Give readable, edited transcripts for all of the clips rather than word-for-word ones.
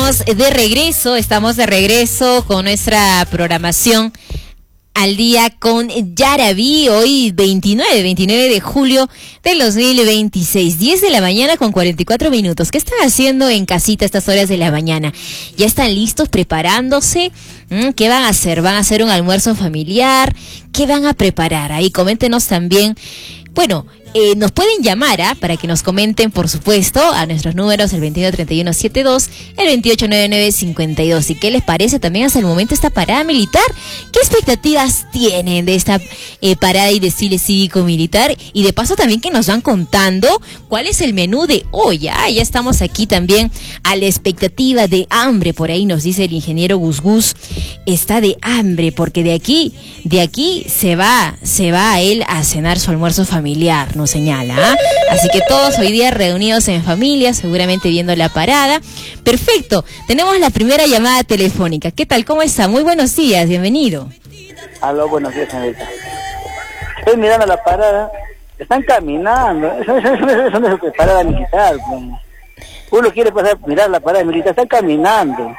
Estamos de regreso con nuestra programación al día con Yaraví, hoy 29 de julio del 2026, 10 de la mañana con 44 minutos. ¿Qué están haciendo en casita a estas horas de la mañana? ¿Ya están listos, preparándose? ¿Qué van a hacer? ¿Van a hacer un almuerzo familiar? ¿Qué van a preparar? Ahí coméntenos también. Bueno, nos pueden llamar para que nos comenten, por supuesto, a nuestros números, el 213172, el 289952. ¿Y qué les parece también hasta el momento esta parada militar? ¿Qué expectativas tienen de esta parada y desfile cívico-militar? Y de paso también que nos van contando cuál es el menú de hoy. Ya estamos aquí también a la expectativa de hambre. Por ahí nos dice el ingeniero Gus Gus, está de hambre porque de aquí se va a él a cenar su almuerzo familiar, nos señala. Así que todos hoy día reunidos en familia, seguramente viendo la parada. Perfecto, tenemos la primera llamada telefónica. ¿Qué tal? ¿Cómo está? Muy buenos días, bienvenido. Aló, buenos días, señorita. Estoy mirando la parada, están caminando, eso no es parada militar. Uno quiere mirar la parada militar, están caminando.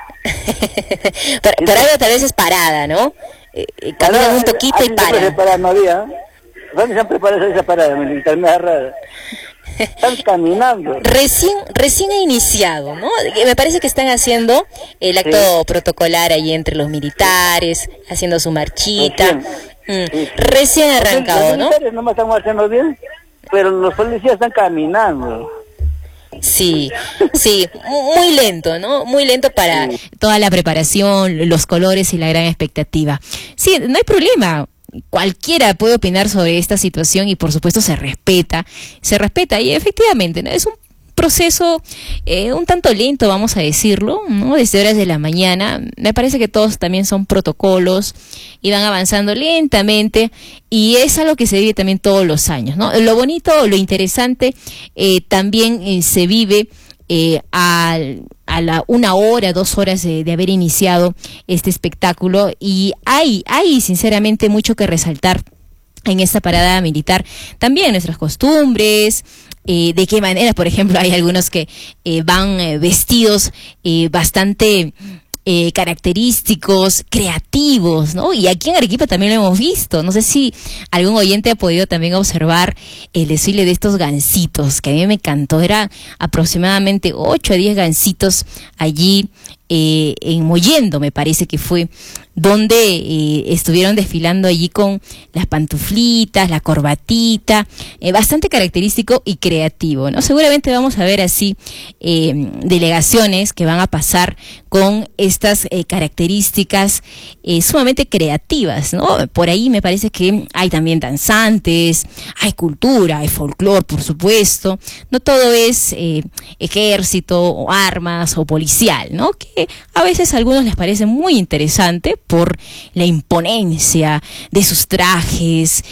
pero tal vez es parada, ¿no? Caminan un poquito y paran. No había. ¿Dónde se han preparado esa parada militar? Me da rara. Están caminando. Recién ha iniciado, ¿no? Me parece que están haciendo el acto protocolar ahí entre los militares, haciendo su marchita. Recién arrancado, ¿no? Los militares no me están haciendo bien, pero los policías están caminando. Sí, muy lento, ¿no? Muy lento para toda la preparación, los colores y la gran expectativa. Sí, no hay problema. Cualquiera puede opinar sobre esta situación y por supuesto se respeta y efectivamente, ¿no? Es un proceso un tanto lento, vamos a decirlo, ¿no? Desde horas de la mañana, me parece que todos también son protocolos y van avanzando lentamente y es algo que se vive también todos los años, ¿no? Lo bonito, lo interesante también se vive a la 1 hora, 2 horas de haber iniciado este espectáculo y hay sinceramente mucho que resaltar en esta parada militar. También nuestras costumbres, de qué manera, por ejemplo, hay algunos que van vestidos bastante característicos, creativos, ¿no? Y aquí en Arequipa también lo hemos visto. No sé si algún oyente ha podido también observar el desfile de estos gansitos, que a mí me encantó. Era aproximadamente 8 a 10 gansitos allí en Mollendo, me parece que fue, donde estuvieron desfilando allí con las pantuflitas, la corbatita, bastante característico y creativo, ¿no? Seguramente vamos a ver así delegaciones que van a pasar con estas características sumamente creativas, ¿no? Por ahí me parece que hay también danzantes, hay cultura, hay folclore, por supuesto. No todo es ejército o armas o policial, ¿no? Que a veces a algunos les parece muy interesante por la imponencia de sus trajes,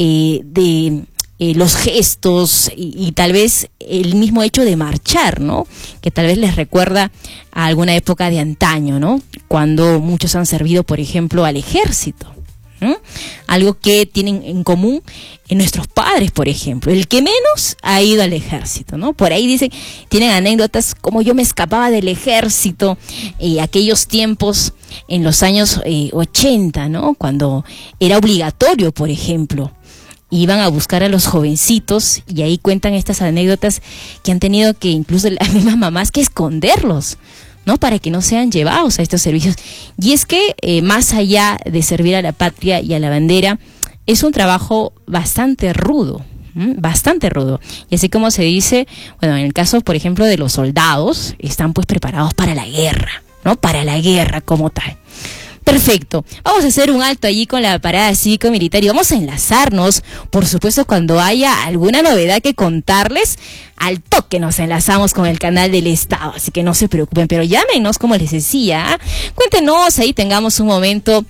de los gestos y tal vez el mismo hecho de marchar, ¿no? Que tal vez les recuerda a alguna época de antaño, ¿no? Cuando muchos han servido, por ejemplo, al ejército. Algo que tienen en común en nuestros padres, por ejemplo, el que menos ha ido al ejército, ¿no? Por ahí dicen, tienen anécdotas como yo me escapaba del ejército, aquellos tiempos en los años 80, ¿no? Cuando era obligatorio, por ejemplo, iban a buscar a los jovencitos y ahí cuentan estas anécdotas que han tenido que incluso las mismas mamás que esconderlos, ¿no? Para que no sean llevados a estos servicios. Y es que más allá de servir a la patria y a la bandera, es un trabajo bastante rudo, bastante rudo. Y así como se dice, bueno, en el caso, por ejemplo, de los soldados, están pues preparados para la guerra, ¿no? Para la guerra como tal. Perfecto, vamos a hacer un alto allí con la parada cívico-militar y vamos a enlazarnos, por supuesto, cuando haya alguna novedad que contarles, al toque nos enlazamos con el canal del Estado, así que no se preocupen, pero llámenos, como les decía, cuéntenos, ahí tengamos un momento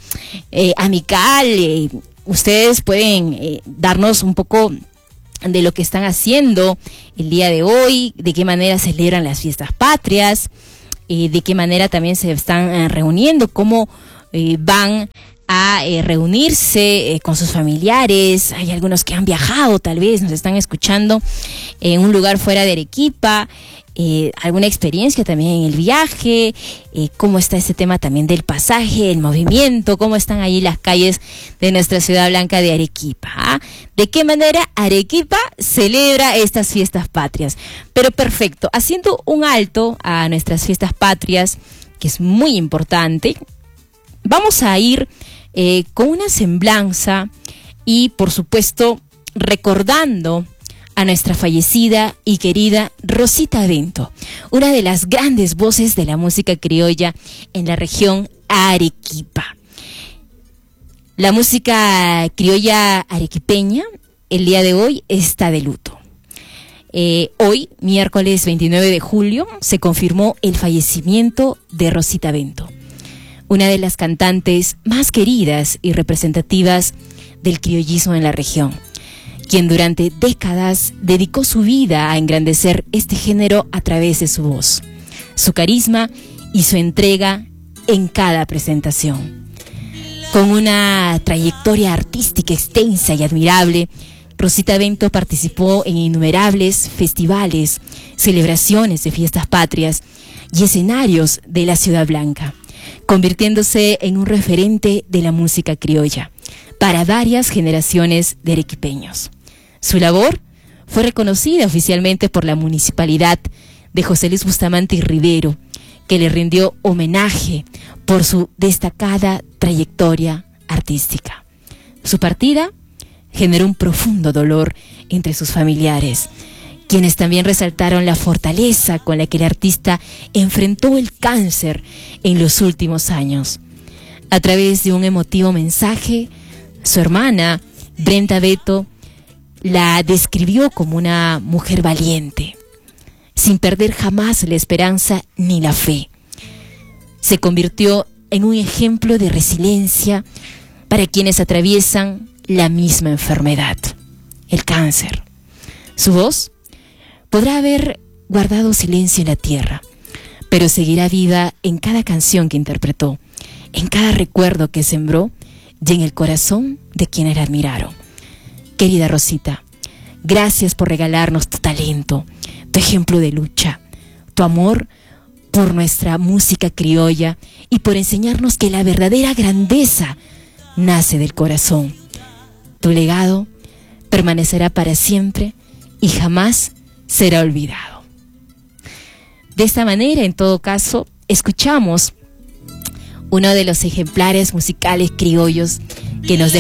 amical, ustedes pueden darnos un poco de lo que están haciendo el día de hoy, de qué manera celebran las fiestas patrias, de qué manera también se están reuniendo, cómo van a reunirse con sus familiares. Hay algunos que han viajado, tal vez nos están escuchando en un lugar fuera de Arequipa, alguna experiencia también en el viaje, cómo está este tema también del pasaje, el movimiento, cómo están ahí las calles de nuestra ciudad blanca de Arequipa, ¿ah? De qué manera Arequipa celebra estas fiestas patrias. Pero perfecto, haciendo un alto a nuestras fiestas patrias, que es muy importante, vamos a ir con una semblanza y por supuesto recordando a nuestra fallecida y querida Rosita Bento, una de las grandes voces de la música criolla en la región Arequipa. La música criolla arequipeña el día de hoy está de luto. Hoy, miércoles 29 de julio, se confirmó el fallecimiento de Rosita Bento, una de las cantantes más queridas y representativas del criollismo en la región, quien durante décadas dedicó su vida a engrandecer este género a través de su voz, su carisma y su entrega en cada presentación. Con una trayectoria artística extensa y admirable, Rosita Bento participó en innumerables festivales, celebraciones de fiestas patrias y escenarios de la Ciudad Blanca, convirtiéndose en un referente de la música criolla para varias generaciones de arequipeños. Su labor fue reconocida oficialmente por la municipalidad de José Luis Bustamante y Rivero, que le rindió homenaje por su destacada trayectoria artística. Su partida generó un profundo dolor entre sus familiares, quienes también resaltaron la fortaleza con la que el artista enfrentó el cáncer en los últimos años. A través de un emotivo mensaje, su hermana, Brenda Bento, la describió como una mujer valiente, sin perder jamás la esperanza ni la fe. Se convirtió en un ejemplo de resiliencia para quienes atraviesan la misma enfermedad, el cáncer. Su voz podrá haber guardado silencio en la tierra, pero seguirá viva en cada canción que interpretó, en cada recuerdo que sembró y en el corazón de quienes la admiraron. Querida Rosita, gracias por regalarnos tu talento, tu ejemplo de lucha, tu amor por nuestra música criolla y por enseñarnos que la verdadera grandeza nace del corazón. Tu legado permanecerá para siempre y jamás será olvidado. De esta manera, en todo caso, escuchamos uno de los ejemplares musicales criollos que nos dejó